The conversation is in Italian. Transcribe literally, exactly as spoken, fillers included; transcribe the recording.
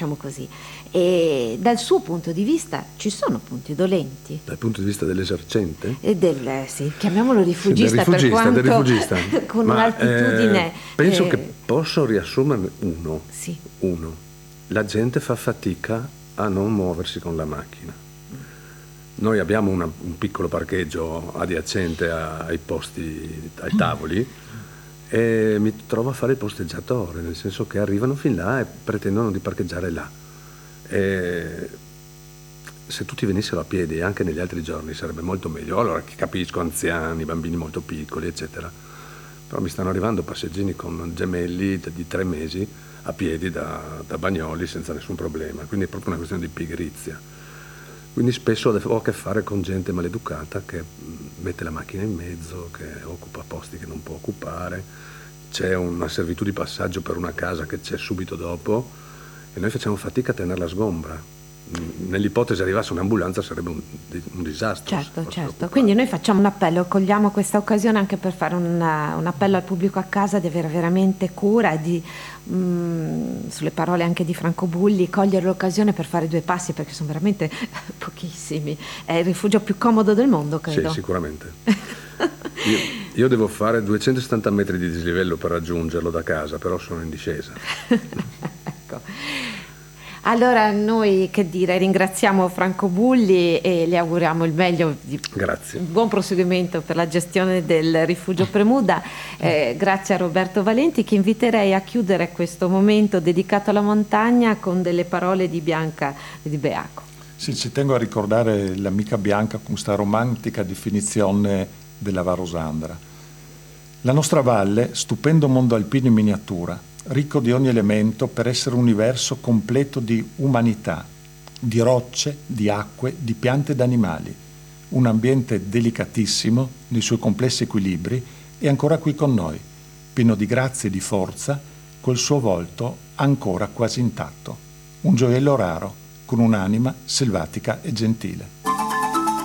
facciamo così. E dal suo punto di vista ci sono punti dolenti? Dal punto di vista dell'esercente? E del, sì, chiamiamolo rifugista, Sì, del rifugista, per del quanto rifugista. con Ma, un'altitudine. eh, penso eh, che posso riassumerne uno. Sì. Uno. La gente fa fatica a non muoversi con la macchina. Noi abbiamo una, un piccolo parcheggio adiacente ai posti, ai tavoli, e mi trovo a fare il posteggiatore, nel senso che arrivano fin là e pretendono di parcheggiare là. E se tutti venissero a piedi anche negli altri giorni sarebbe molto meglio. Allora capisco, anziani, bambini molto piccoli, eccetera. Però mi stanno arrivando passeggini con gemelli di tre mesi a piedi da, da Bagnoli senza nessun problema, quindi è proprio una questione di pigrizia. Quindi spesso ho a che fare con gente maleducata che mette la macchina in mezzo, che occupa posti che non può occupare, c'è una servitù di passaggio per una casa che c'è subito dopo e noi facciamo fatica a tenerla sgombra. Nell'ipotesi arrivasse un'ambulanza sarebbe un, un disastro. Certo, certo. Quindi noi facciamo un appello, cogliamo questa occasione anche per fare una, un appello al pubblico a casa di avere veramente cura e di, mh, sulle parole anche di Franco Bulli, cogliere l'occasione per fare due passi, perché sono veramente pochissimi. È il rifugio più comodo del mondo, credo. Sì, sicuramente. io, io devo fare duecentosettanta metri di dislivello per raggiungerlo da casa, però sono in discesa. Ecco. Allora noi, che dire, ringraziamo Franco Bulli e le auguriamo il meglio, di, grazie. Un buon proseguimento per la gestione del rifugio Premuda. Eh, grazie a Roberto Valenti, che inviterei a chiudere questo momento dedicato alla montagna con delle parole di Bianca Di Beaco. Sì, ci tengo a ricordare l'amica Bianca con questa romantica definizione della Varosandra. La nostra valle, stupendo mondo alpino in miniatura, ricco di ogni elemento per essere un universo completo di umanità, di rocce, di acque, di piante ed animali. Un ambiente delicatissimo nei suoi complessi equilibri è ancora qui con noi, pieno di grazia e di forza, col suo volto ancora quasi intatto. Un gioiello raro, con un'anima selvatica e gentile.